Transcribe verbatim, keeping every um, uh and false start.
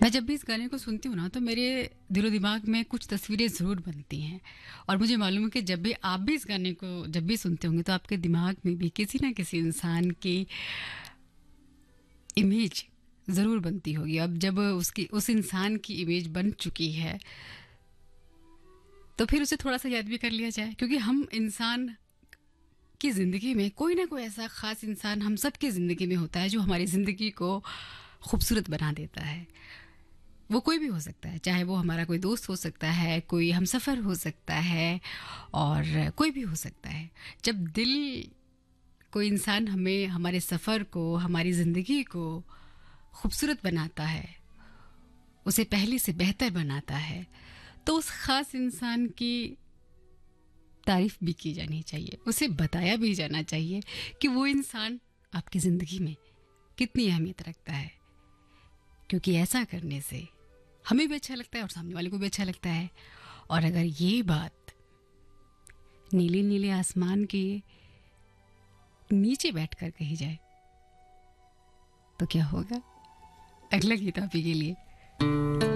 मैं जब भी इस गाने को सुनती हूँ ना तो मेरे दिलो दिमाग में कुछ तस्वीरें ज़रूर बनती हैं। और मुझे मालूम है कि जब भी आप भी इस गाने को जब भी सुनते होंगे तो आपके दिमाग में भी किसी ना किसी इंसान की इमेज ज़रूर बनती होगी। अब जब उसकी उस इंसान की इमेज बन चुकी है तो फिर उसे थोड़ा सा याद भी कर लिया जाए, क्योंकि हम इंसान की ज़िंदगी में कोई ना कोई ऐसा ख़ास इंसान हम सब की ज़िंदगी में होता है जो हमारी ज़िंदगी को खूबसूरत बना देता है। वो कोई भी हो सकता है, चाहे वो हमारा कोई दोस्त हो सकता है, कोई हमसफ़र हो सकता है, और कोई भी हो सकता है। जब दिल कोई इंसान हमें हमारे सफ़र को, हमारी ज़िंदगी को खूबसूरत बनाता है, उसे पहले से बेहतर बनाता है, तो उस ख़ास इंसान की तारीफ़ भी की जानी चाहिए, उसे बताया भी जाना चाहिए कि वो इंसान आपकी ज़िंदगी में कितनी अहमियत रखता है। क्योंकि ऐसा करने से हमें भी अच्छा लगता है और सामने वाले को भी अच्छा लगता है। और अगर ये बात नीले नीले आसमान के नीचे बैठकर कही जाए तो क्या होगा? अगला गीत आप ही के लिए।